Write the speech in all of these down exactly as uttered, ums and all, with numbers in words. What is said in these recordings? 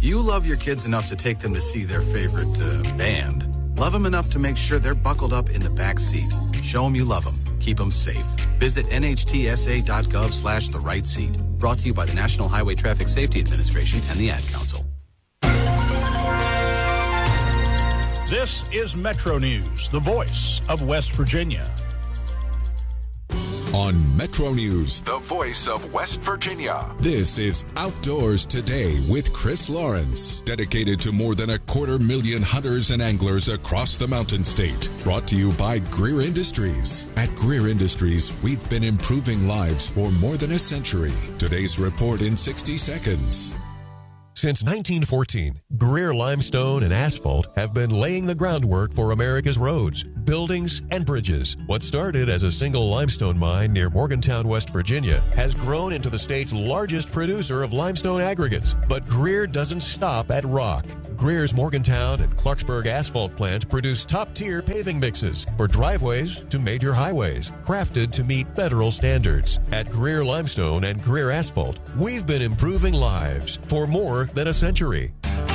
you love your kids enough to take them to see their favorite uh, band, love them enough to make sure they're buckled up in the back seat. Show them you love them. Keep them safe. Visit nhtsa.gov slash the right seat. Brought to you by the National Highway Traffic Safety Administration and the Ad Council. This is Metro News, the voice of West Virginia. On Metro News, the voice of West Virginia. This is Outdoors Today with Chris Lawrence, dedicated to more than a quarter million hunters and anglers across the Mountain State. Brought to you by Greer Industries. At Greer Industries, we've been improving lives for more than a century. Today's report in sixty seconds. Since nineteen fourteen, Greer Limestone and Asphalt have been laying the groundwork for America's roads, buildings, and bridges. What started as a single limestone mine near Morgantown, West Virginia, has grown into the state's largest producer of limestone aggregates. But Greer doesn't stop at rock. Greer's Morgantown and Clarksburg asphalt plants produce top-tier paving mixes for driveways to major highways, crafted to meet federal standards. At Greer Limestone and Greer Asphalt, we've been improving lives for more than a century.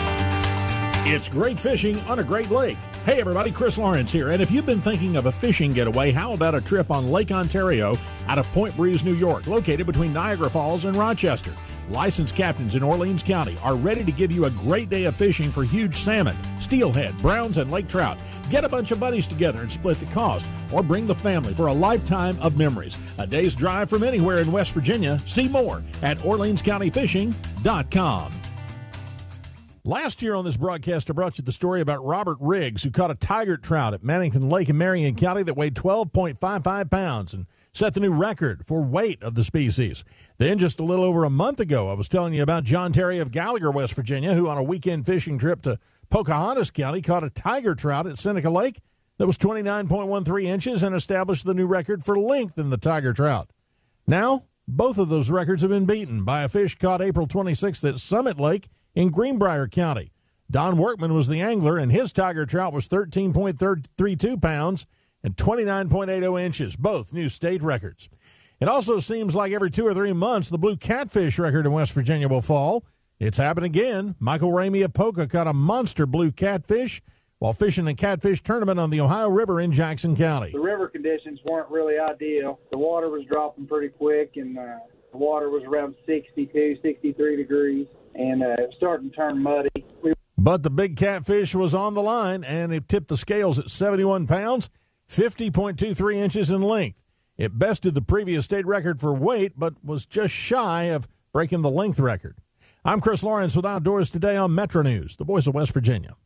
It's great fishing on a great lake. Hey everybody, Chris Lawrence here. And if you've been thinking of a fishing getaway, how about a trip on Lake Ontario out of Point Breeze, New York, located between Niagara Falls and Rochester? Licensed captains in Orleans County are ready to give you a great day of fishing for huge salmon, steelhead, browns, and lake trout. Get a bunch of buddies together and split the cost, or bring the family for a lifetime of memories. A day's drive from anywhere in West Virginia. See more at orleans county fishing dot com. Last year on this broadcast, I brought you the story about Robert Riggs, who caught a tiger trout at Mannington Lake in Marion County that weighed twelve point five five pounds and set the new record for weight of the species. Then, just a little over a month ago, I was telling you about John Terry of Gallagher, West Virginia, who on a weekend fishing trip to Pocahontas County caught a tiger trout at Seneca Lake that was twenty-nine point one three inches and established the new record for length in the tiger trout. Now, both of those records have been beaten by a fish caught April twenty-sixth at Summit Lake in Greenbrier County. Don Workman was the angler, and his tiger trout was thirteen point three two pounds and twenty-nine point eight zero inches, both new state records. It also seems like every two or three months, the blue catfish record in West Virginia will fall. It's happened again. Michael Ramey of Poca caught a monster blue catfish while fishing a catfish tournament on the Ohio River in Jackson County. The river conditions weren't really ideal. The water was dropping pretty quick, and uh, the water was around sixty-two, sixty-three degrees, and uh, it was starting to turn muddy. We- but the big catfish was on the line, and it tipped the scales at seventy-one pounds, fifty point two three inches in length. It bested the previous state record for weight, but was just shy of breaking the length record. I'm Chris Lawrence with Outdoors Today on Metro News, the voice of West Virginia.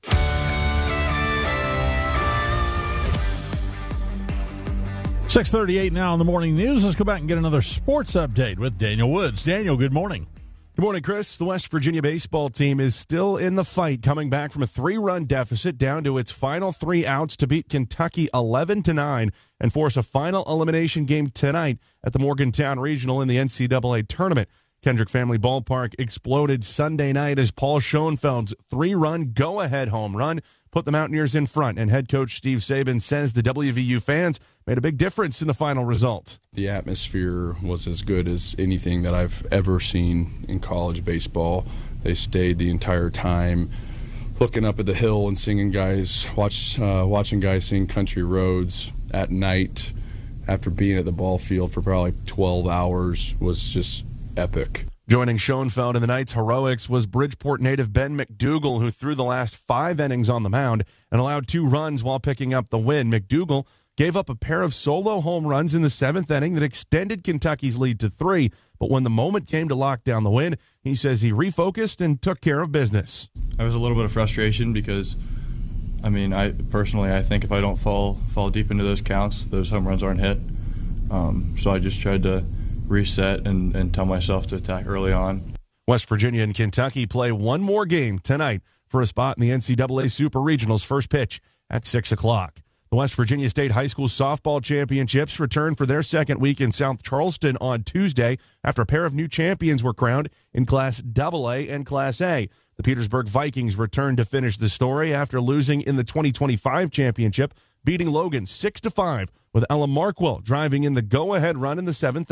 six thirty-eight now in the morning news. Let's go back and get another sports update with Daniel Woods. Daniel, good morning. Good morning, Chris. The West Virginia baseball team is still in the fight, coming back from a three-run deficit down to its final three outs to beat Kentucky eleven to nine and force a final elimination game tonight at the Morgantown Regional in the N C double A tournament. Kendrick Family Ballpark exploded Sunday night as Paul Schoenfeld's three-run go-ahead home run put the Mountaineers in front, and head coach Steve Saban says the W V U fans made a big difference in the final result. The atmosphere was as good as anything that I've ever seen in college baseball. They stayed the entire time looking up at the hill and singing guys, watch, uh, watching guys sing Country Roads at night after being at the ball field for probably twelve hours was just epic. Joining Schoenfeld in the night's heroics was Bridgeport native Ben McDougal, who threw the last five innings on the mound and allowed two runs while picking up the win. McDougal gave up a pair of solo home runs in the seventh inning that extended Kentucky's lead to three, but when the moment came to lock down the win, he says he refocused and took care of business. I was a little bit of frustration because, I mean, I personally, I think if I don't fall fall deep into those counts, those home runs aren't hit. Um, so I just tried to reset and, and tell myself to attack early on. West Virginia and Kentucky play one more game tonight for a spot in the N C double A Super Regionals. First pitch at six o'clock. The West Virginia State High School Softball Championships return for their second week in South Charleston on Tuesday after a pair of new champions were crowned in Class double A and Class A. The Petersburg Vikings returned to finish the story after losing in the twenty twenty-five championship, beating Logan six to five with Ella Markwell driving in the go-ahead run in the seventh inning.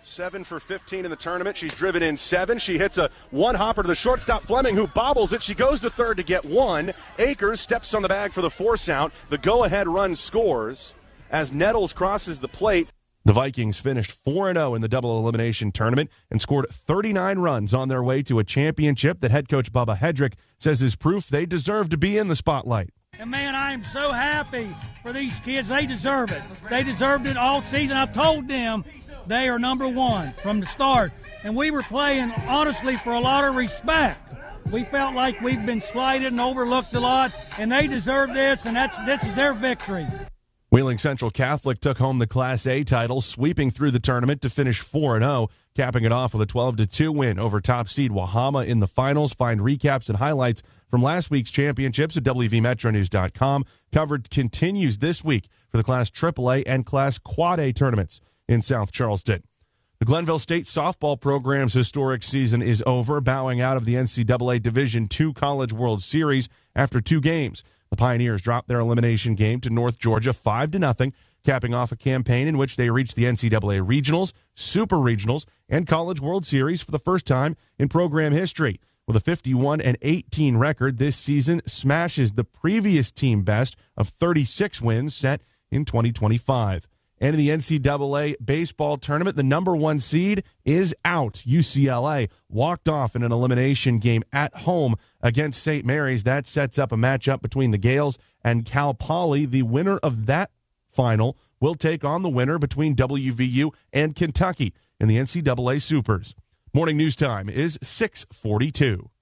Seven for fifteen in the tournament. She's driven in seven. She hits a one-hopper to the shortstop, Fleming, who bobbles it. She goes to third to get one. Akers steps on the bag for the force out. The go-ahead run scores as Nettles crosses the plate. The Vikings finished four and oh in the double elimination tournament and scored thirty-nine runs on their way to a championship that head coach Bubba Hedrick says is proof they deserve to be in the spotlight. And, man, I am so happy for these kids. They deserve it. They deserved it all season. I told them they are number one from the start. And we were playing, honestly, for a lot of respect. We felt like we've been slighted and overlooked a lot, and they deserve this, and that's this is their victory. Wheeling Central Catholic took home the Class A title, sweeping through the tournament to finish four and oh, capping it off with a twelve to two win over top seed Wahama in the finals. Find recaps and highlights from last week's championships at W V Metro News dot com. Coverage continues this week for the Class triple A and Class Quad A tournaments in South Charleston. The Glenville State softball program's historic season is over, bowing out of the N C double A Division two College World Series after two games. The Pioneers dropped their elimination game to North Georgia five to nothing, capping off a campaign in which they reached the N C double A Regionals, Super Regionals, and College World Series for the first time in program history. With a fifty-one and eighteen record, this season smashes the previous team best of thirty-six wins set in twenty twenty-five. And in the N C double A baseball tournament, the number one seed is out. U C L A walked off in an elimination game at home against Saint Mary's. That sets up a matchup between the Gales and Cal Poly. The winner of that final will take on the winner between W V U and Kentucky in the N C double A Supers. Morning news time is six forty-two.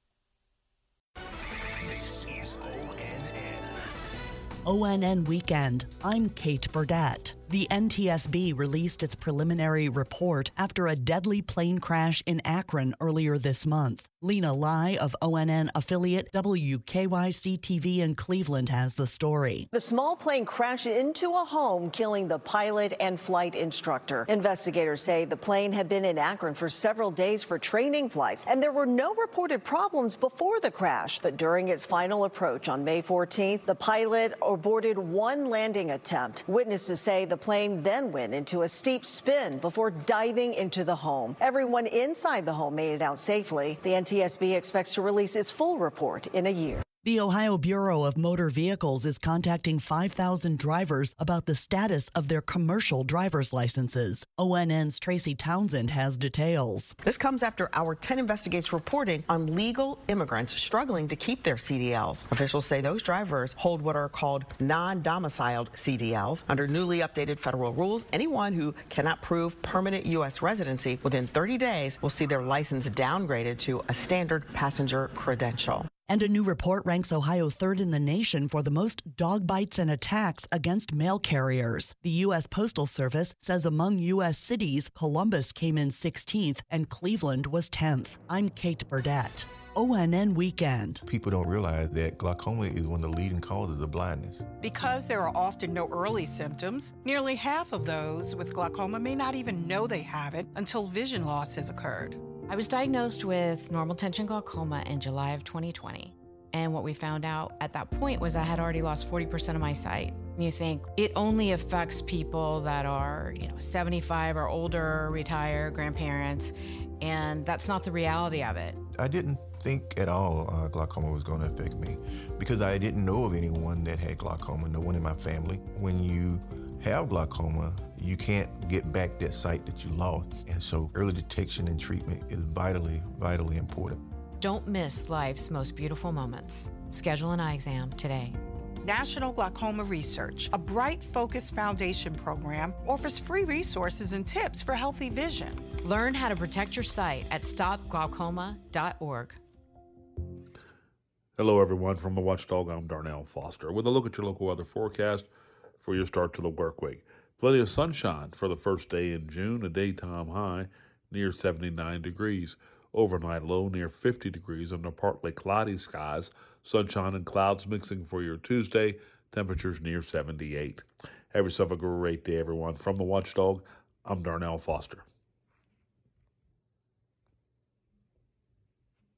O N N Weekend. I'm Kate Burdett. The N T S B released its preliminary report after a deadly plane crash in Akron earlier this month. Lena Lai of O N N affiliate W K Y C T V in Cleveland has the story. The small plane crashed into a home, killing the pilot and flight instructor. Investigators say the plane had been in Akron for several days for training flights, and there were no reported problems before the crash. But during its final approach on May fourteenth, the pilot aborted one landing attempt. Witnesses say the plane then went into a steep spin before diving into the home. Everyone inside the home made it out safely. The N T S B expects to release its full report in a year. The Ohio Bureau of Motor Vehicles is contacting five thousand drivers about the status of their commercial driver's licenses. O N N's Tracy Townsend has details. This comes after Hour ten investigates reporting on legal immigrants struggling to keep their C D Ls. Officials say those drivers hold what are called non-domiciled C D Ls. Under newly updated federal rules, anyone who cannot prove permanent U S residency within thirty days will see their license downgraded to a standard passenger credential. And a new report ranks Ohio third in the nation for the most dog bites and attacks against mail carriers. The U S Postal Service says among U S cities, Columbus came in sixteenth and Cleveland was tenth. I'm Kate Burdett. O N N Weekend. People don't realize that glaucoma is one of the leading causes of blindness. Because there are often no early symptoms, nearly half of those with glaucoma may not even know they have it until vision loss has occurred. I was diagnosed with normal tension glaucoma in July of twenty twenty. And what we found out at that point was I had already lost forty percent of my sight. And you think it only affects people that are, you know, seventy-five or older, retired, grandparents, and that's not the reality of it. I didn't think at all uh, glaucoma was going to affect me because I didn't know of anyone that had glaucoma, no one in my family. When you have glaucoma, you can't get back that sight that you lost. And so early detection and treatment is vitally, vitally important. Don't miss life's most beautiful moments. Schedule an eye exam today. National Glaucoma Research, a Bright Focus Foundation program, offers free resources and tips for healthy vision. Learn how to protect your sight at stop glaucoma dot org. Hello, everyone. From the Watchdog, I'm Darnell Foster with a look at your local weather forecast for your start to the work week. Plenty of sunshine for the first day in June, a daytime high near seventy-nine degrees. Overnight low near fifty degrees under partly cloudy skies. Sunshine and clouds mixing for your Tuesday. Temperatures near seventy-eight. Have yourself a great day, everyone. From the Watchdog, I'm Darnell Foster.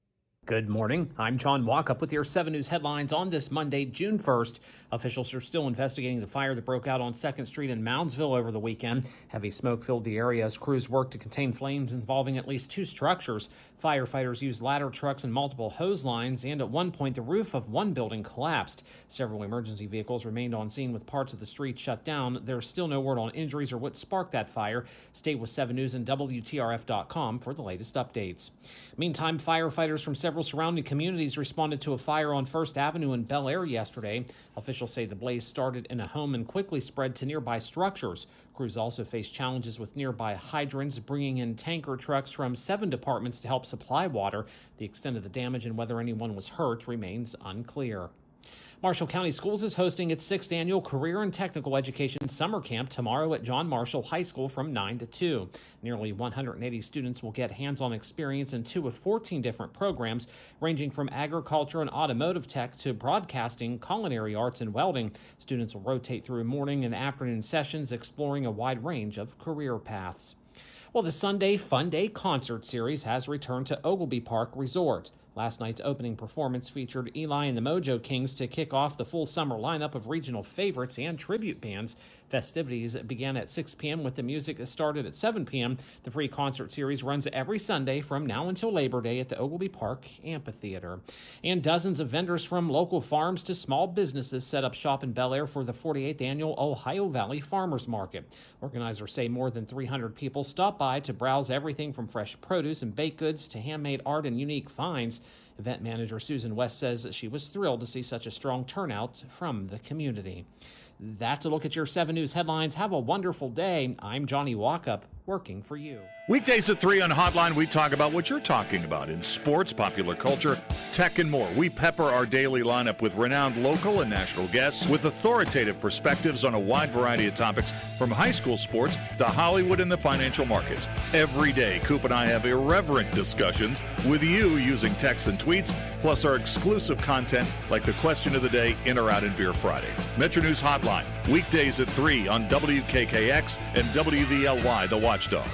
Good morning. I'm John Walkup with your seven News headlines on this Monday, June first. Officials are still investigating the fire that broke out on second Street in Moundsville over the weekend. Heavy smoke filled the area as crews worked to contain flames involving at least two structures. Firefighters used ladder trucks and multiple hose lines, and at one point the roof of one building collapsed. Several emergency vehicles remained on scene with parts of the street shut down. There's still no word on injuries or what sparked that fire. Stay with seven News and W T R F dot com for the latest updates. Meantime, firefighters from several surrounding communities responded to a fire on First Avenue in Bel Air yesterday. Officials say the blaze started in a home and quickly spread to nearby structures. Crews also faced challenges with nearby hydrants, bringing in tanker trucks from seven departments to help supply water. The extent of the damage and whether anyone was hurt remains unclear. Marshall County Schools is hosting its sixth annual Career and Technical Education Summer Camp tomorrow at John Marshall High School from nine to two. Nearly one hundred eighty students will get hands-on experience in two of fourteen different programs, ranging from agriculture and automotive tech to broadcasting, culinary arts, and welding. Students will rotate through morning and afternoon sessions, exploring a wide range of career paths. Well, the Sunday Fun Day concert series has returned to Oglebay Park Resort. Last night's opening performance featured Eli and the Mojo Kings to kick off the full summer lineup of regional favorites and tribute bands. Festivities began at six p.m. with the music that started at seven p.m. The free concert series runs every Sunday from now until Labor Day at the Oglebay Park Amphitheater. And dozens of vendors from local farms to small businesses set up shop in Bel Air for the forty-eighth annual Ohio Valley Farmers Market. Organizers say more than three hundred people stopped by to browse everything from fresh produce and baked goods to handmade art and unique finds. Event manager Susan West says that she was thrilled to see such a strong turnout from the community. That's a look at your seven News headlines. Have a wonderful day. I'm Johnny Walkup, working for you. Weekdays at three on Hotline, we talk about what you're talking about in sports, popular culture, tech, and more. We pepper our daily lineup with renowned local and national guests with authoritative perspectives on a wide variety of topics, from high school sports to Hollywood and the financial markets. Every day, Coop and I have irreverent discussions with you using texts and tweets, plus our exclusive content like the question of the day, In or Out in Beer Friday. Metro News Hotline, weekdays at three on W K K X and W V L Y, The Watchdog.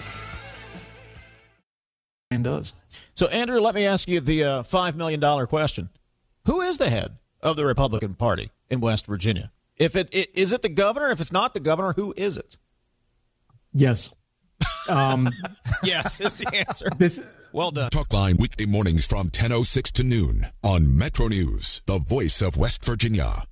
And does. So, Andrew, let me ask you the uh, five million dollars question. Who is the head of the Republican Party in West Virginia? If it, it is it the governor? If it's not the governor, who is it? Yes. Um, yes is the answer. This, well done. Talkline weekday mornings from ten oh six to noon on Metro News, the voice of West Virginia.